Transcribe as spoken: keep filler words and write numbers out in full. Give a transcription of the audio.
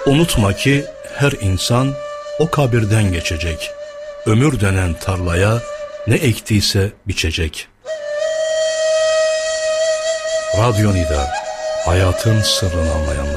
Unutma ki her insan o kabirden geçecek. Ömür denen tarlaya ne ektiyse biçecek. Radyo Nida, hayatın sırrını anlayanlar.